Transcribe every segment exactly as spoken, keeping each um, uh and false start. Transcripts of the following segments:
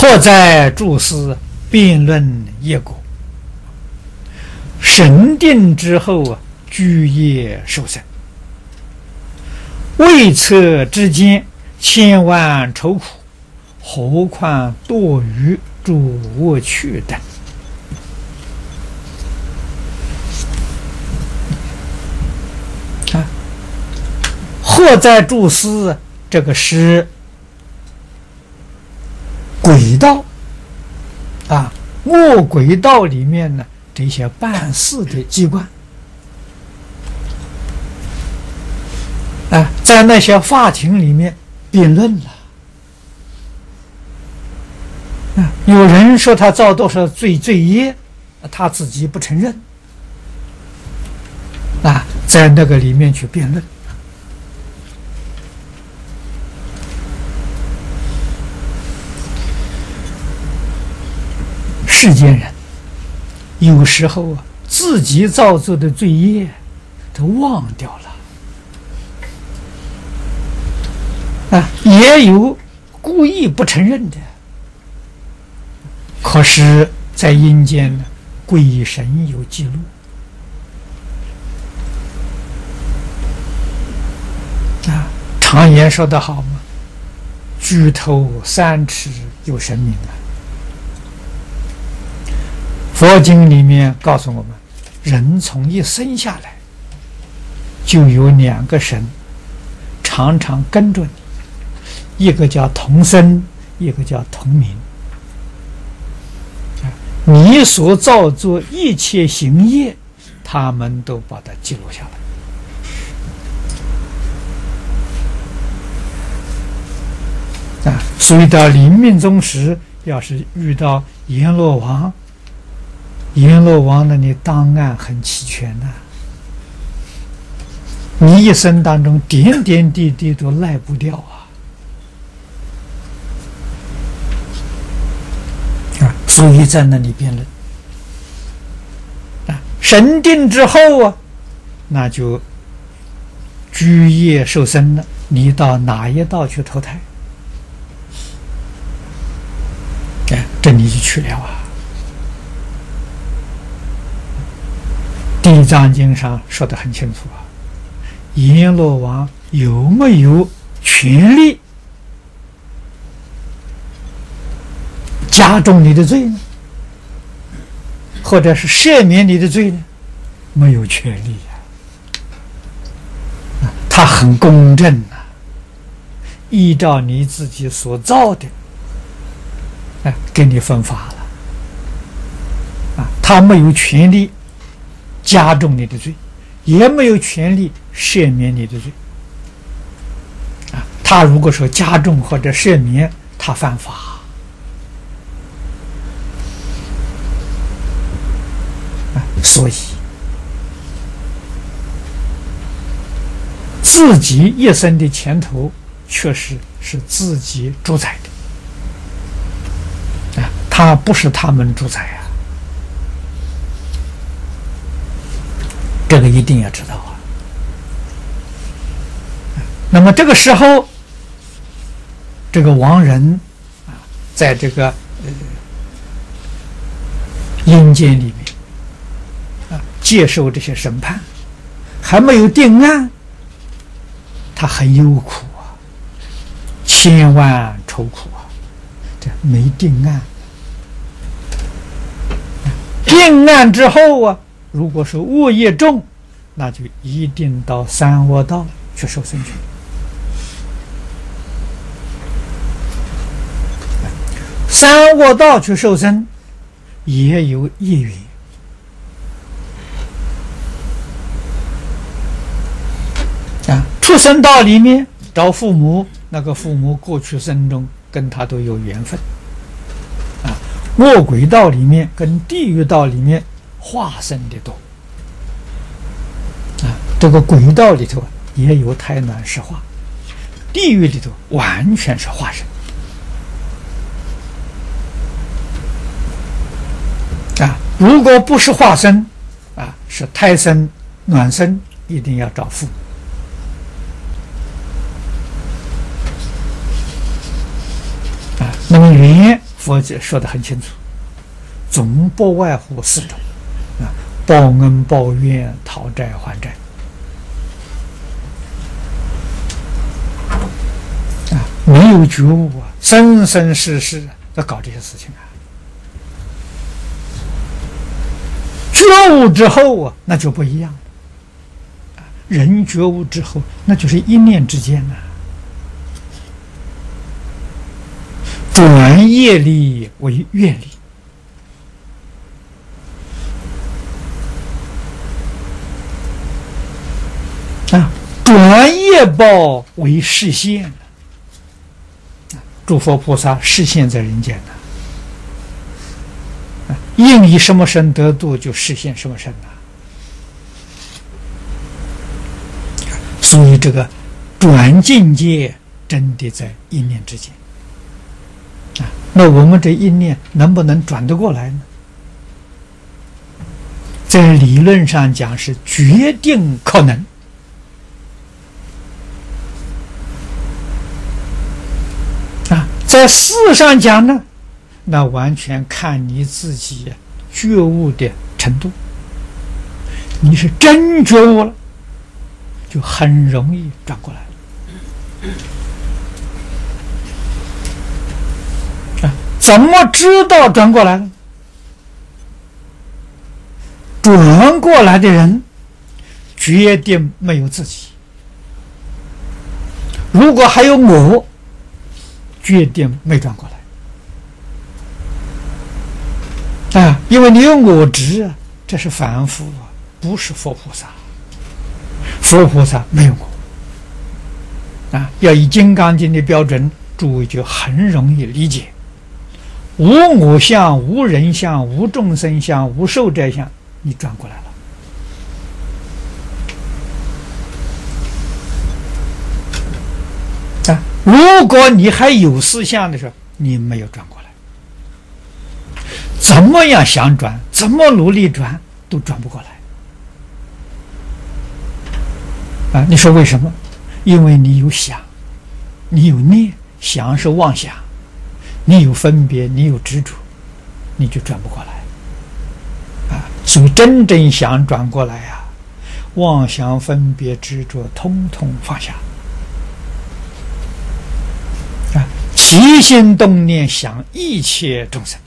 或在诸司辩论业果，神定之后啊，居业受生，未测之间，千万愁苦，何况堕于诸恶趣等。啊，或在诸司，这个是轨道啊，恶轨道里面呢，这些办事的机关啊，在那些法庭里面辩论了啊，有人说他造多少罪罪业，他自己不承认啊，在那个里面去辩论。世间人有时候啊，自己造作的罪业都忘掉了啊，也有故意不承认的。可是，在阴间呢，鬼神有记录啊。常言说得好嘛，举头三尺有神明啊。佛经里面告诉我们，人从一生下来就有两个神常常跟着你，一个叫同生，一个叫同名。你所造作一切行业，他们都把它记录下来啊。所以到临命终时，要是遇到阎罗王，阎罗王的你档案很齐全的、啊，你一生当中点点滴滴都赖不掉啊！啊，所以在那里辩论啊，神定之后啊，那就居业受生了。你到哪一道去投胎？哎，这你就去了啊！地藏经上说得很清楚啊，阎罗王有没有权利加重你的罪呢？或者是赦免你的罪呢？没有权利啊！他很公正啊，依照你自己所造的，哎，给你分法了啊，他没有权利加重你的罪，也没有权利赦免你的罪啊。他如果说加重或者赦免，他犯法啊。所以自己一生的前途确实是自己主宰的啊，他不是他们主宰啊。这个一定要知道啊。那么这个时候，这个亡人啊，在这个呃阴间里面啊，接受这些审判，还没有定案，他很忧苦啊，千万愁苦啊，这没定案。定案之后啊，如果是恶业重，那就一定到三恶道去受生去。三恶道去受生也有业缘啊。畜生道里面找父母，那个父母过去生中跟他都有缘分啊。恶鬼道里面跟地狱道里面化身的多啊，这个鬼道里头也有胎卵石化，地狱里头完全是化身啊。如果不是化身啊，是胎生卵生，一定要找父母啊。那么缘佛姐说得很清楚，总不外乎四种啊：报恩、报怨、讨债、还债。啊，没有觉悟啊，生生世世在搞这些事情啊。觉悟之后啊，那就不一样了。人觉悟之后，那就是一念之间呐、啊。转业力为愿力，啊，转业报为示现。诸佛菩萨示现在人间呢，应以什么身得度，就示现什么身呐。所以这个转境界真的在一念之间啊。那我们这一念能不能转得过来呢？在理论上讲是决定可能。啊，在事上讲呢，那完全看你自己觉悟的程度。你是真觉悟了，就很容易转过来了。啊，怎么知道转过来了？转过来的人决定没有自己，如果还有我，决定没转过来。啊，因为你有我执啊，这是凡夫啊，不是佛菩萨。佛菩萨没有我啊，要以《金刚经》的标准，诸位就很容易理解：无我相、无人相、无众生相、无寿者相，你转过来了。啊，如果你还有思相的时候，你没有转过来，怎么样想转，怎么努力转，都转不过来。啊，你说为什么？因为你有想，你有念，想是妄想，你有分别，你有执着，你就转不过来。啊，所以真正想转过来啊，妄想、分别、执着，通通放下。啊，起心动念想一切众生。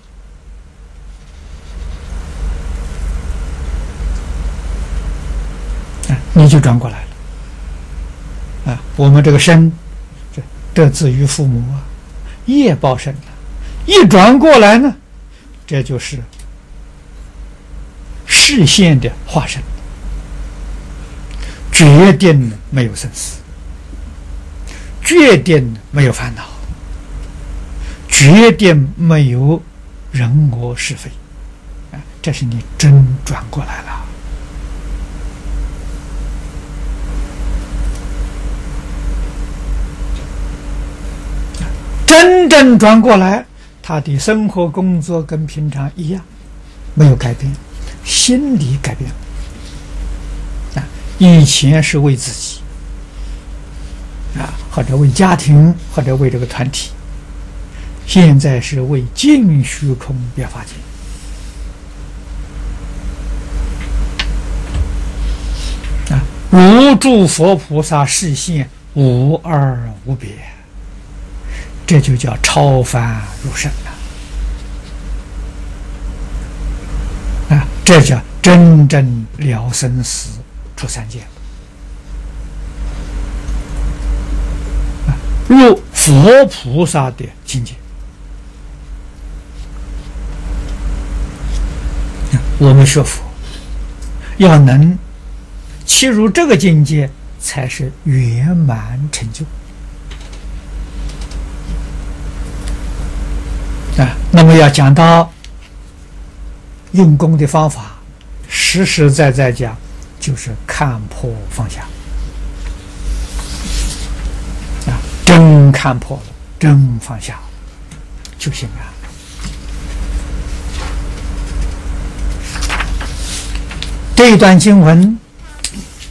啊，你就转过来了。啊，我们这个身，这得自于父母啊，业报身了，一转过来呢，这就是示现的化身，决定没有生死，决定没有烦恼，决定没有人我是非，啊，这是你真转过来了。真正转过来，他的生活工作跟平常一样，没有改变，心理改变了。啊，以前是为自己，啊，或者为家庭，或者为这个团体，现在是为净虚空变法界。啊，如诸佛菩萨示现，无二无别。这就叫超凡入圣了，啊，这叫真正了生死出三界，啊，入佛菩萨的境界。我们学佛要能切入这个境界，才是圆满成就。啊，那么要讲到用功的方法，实实在在讲，就是看破放下。啊，真看破了，真放下就行啊。这一段经文